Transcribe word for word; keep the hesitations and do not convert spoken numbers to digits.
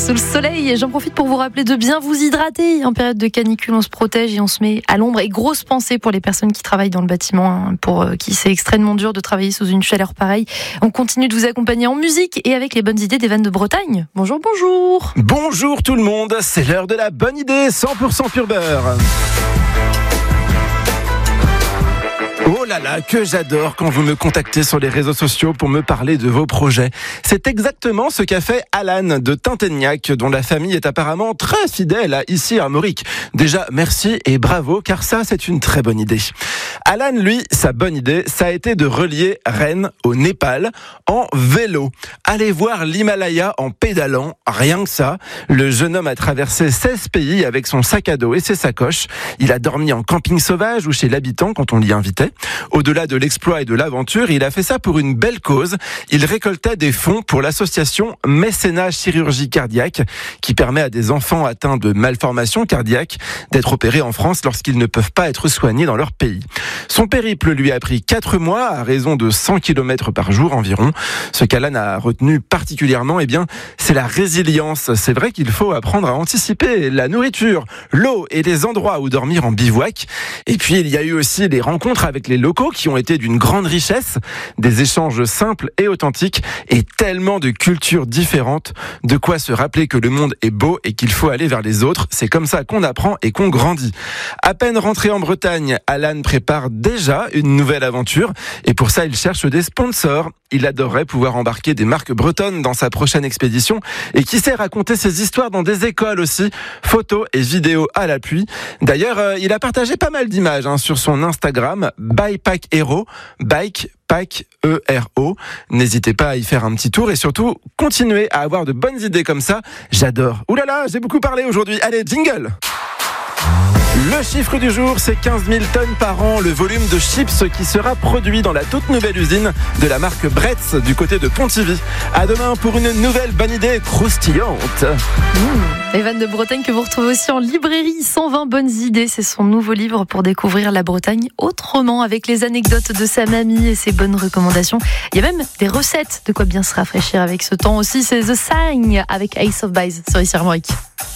Sous le soleil, j'en profite pour vous rappeler de bien vous hydrater. En période de canicule, on se protège et on se met à l'ombre. Et grosse pensée pour les personnes qui travaillent dans le bâtiment, hein, pour euh, qui c'est extrêmement dur de travailler sous une chaleur pareille. On continue de vous accompagner en musique et avec les bonnes idées des vannes de Bretagne. Bonjour, bonjour. Bonjour tout le monde, c'est l'heure de la bonne idée, cent pour cent pur beurre. Oh là là, que j'adore quand vous me contactez sur les réseaux sociaux pour me parler de vos projets. C'est exactement ce qu'a fait Alan de Tinténiac, dont la famille est apparemment très fidèle à ici à Armorique. Déjà, merci et bravo, car ça, c'est une très bonne idée. Alan, lui, sa bonne idée, ça a été de relier Rennes au Népal en vélo. Allez voir l'Himalaya en pédalant, rien que ça. Le jeune homme a traversé seize pays avec son sac à dos et ses sacoches. Il a dormi en camping sauvage ou chez l'habitant quand on l'y invitait. Au-delà de l'exploit et de l'aventure, il a fait ça pour une belle cause. Il récoltait des fonds pour l'association Mécénat Chirurgie Cardiaque, qui permet à des enfants atteints de malformations cardiaques d'être opérés en France lorsqu'ils ne peuvent pas être soignés dans leur pays. Son périple lui a pris quatre mois à raison de cent kilomètres par jour environ. Ce qu'Alan a retenu particulièrement, eh bien, c'est la résilience. C'est vrai qu'il faut apprendre à anticiper la nourriture, l'eau et les endroits où dormir en bivouac. Et puis, il y a eu aussi les rencontres avec les locaux qui ont été d'une grande richesse, des échanges simples et authentiques et tellement de cultures différentes, de quoi se rappeler que le monde est beau et qu'il faut aller vers les autres. C'est comme ça qu'on apprend et qu'on grandit. À peine rentré en Bretagne, Alan prépare déjà une nouvelle aventure et pour ça, il cherche des sponsors. Il adorerait pouvoir embarquer des marques bretonnes dans sa prochaine expédition et qui sait raconter ses histoires dans des écoles aussi, photos et vidéos à l'appui. D'ailleurs, euh, il a partagé pas mal d'images hein, sur son Instagram, Bikepack Hero, Bike Pack E R O. N'hésitez pas à y faire un petit tour et surtout, continuez à avoir de bonnes idées comme ça. J'adore. Ouh là là, j'ai beaucoup parlé aujourd'hui. Allez, jingle! Le chiffre du jour, c'est quinze mille tonnes par an, le volume de chips qui sera produit dans la toute nouvelle usine de la marque Bretz du côté de Pontivy. À demain pour une nouvelle bonne idée croustillante. Mmh. Les vannes de Bretagne que vous retrouvez aussi en librairie. cent vingt bonnes idées, c'est son nouveau livre pour découvrir la Bretagne autrement, avec les anecdotes de sa mamie et ses bonnes recommandations. Il y a même des recettes de quoi bien se rafraîchir avec ce temps aussi. C'est The Sign avec Ace of Base sur ici Armorique.